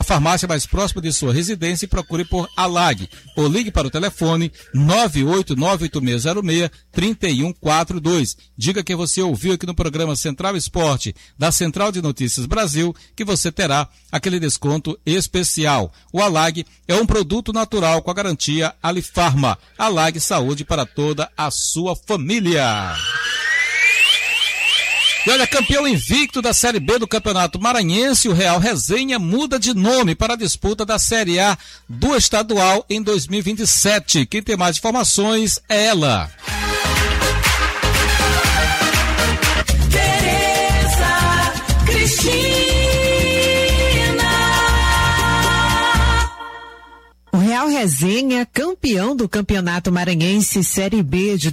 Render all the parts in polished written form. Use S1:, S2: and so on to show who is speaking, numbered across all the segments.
S1: farmácia mais próxima de sua residência e procure por Alag ou ligue para o telefone 98986063142. Diga que você ouviu aqui no programa Central Esporte da Central de Notícias Brasil que você terá aquele desconto especial. O Alag é um produto natural com a garantia Alifarma. Alag, saúde para toda a sua família. E olha, campeão invicto da Série B do Campeonato Maranhense, o Real Resenha muda de nome para a disputa da Série A do estadual em 2027. Quem tem mais informações é ela.
S2: Tereza Cristina.
S3: O Real Resenha, campeão do Campeonato Maranhense Série B de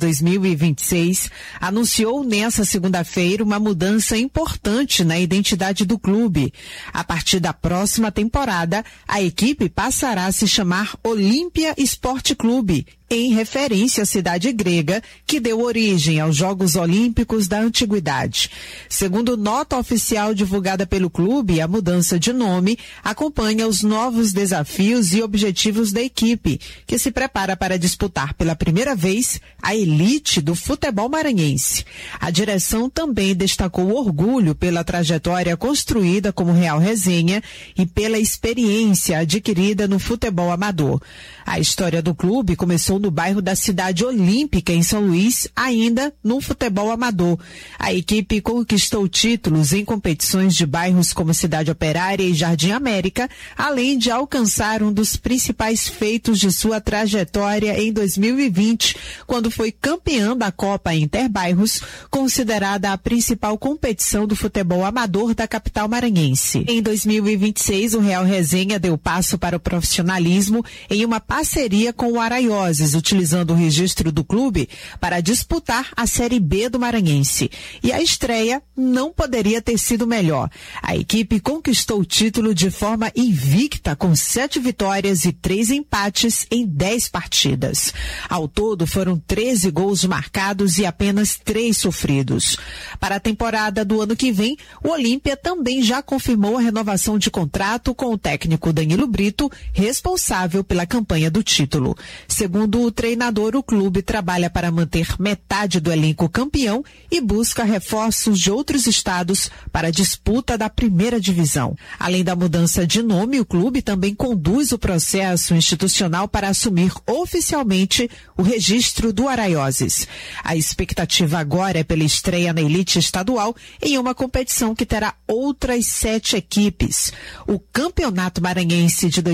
S3: 2026, anunciou nesta segunda-feira uma mudança importante na identidade do clube. A partir da próxima temporada, a equipe passará a se chamar Olímpia Esporte Clube, em referência à cidade grega que deu origem aos Jogos Olímpicos da Antiguidade. Segundo nota oficial divulgada pelo clube, a mudança de nome acompanha os novos desafios e objetivos da equipe, que se prepara para disputar pela primeira vez a elite do futebol maranhense. A direção também destacou o orgulho pela trajetória construída como Real Resenha e pela experiência adquirida no futebol amador. A história do clube começou no bairro da Cidade Olímpica, em São Luís, ainda no futebol amador. A equipe conquistou títulos em competições de bairros como Cidade Operária e Jardim América, além de alcançar um dos principais feitos de sua trajetória em 2020, quando foi campeã da Copa Interbairros, considerada a principal competição do futebol amador da capital maranhense. Em 2026, o Real Resenha deu passo para o profissionalismo em uma parceria com o Araioses, utilizando o registro do clube para disputar a Série B do Maranhense. E a estreia não poderia ter sido melhor. A equipe conquistou o título de forma invicta, com 7 vitórias e 3 empates em 10 partidas. Ao todo, foram 13 gols marcados e apenas 3 sofridos. Para a temporada do ano que vem, o Olímpia também já confirmou a renovação de contrato com o técnico Danilo Brito, responsável pela campanha do título. Segundo o treinador, o clube trabalha para manter metade do elenco campeão e busca reforços de outros estados para a disputa da primeira divisão. Além da mudança de nome, o clube também conduz o processo institucional para assumir oficialmente o registro do Araioses. A expectativa agora é pela estreia na elite estadual em uma competição que terá outras 7 equipes. O Campeonato Maranhense de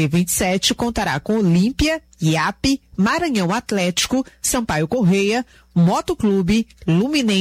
S3: 2027 contará com Olímpia, IAP, Maranhão Atlético, Sampaio Correia, Motoclube, Luminense,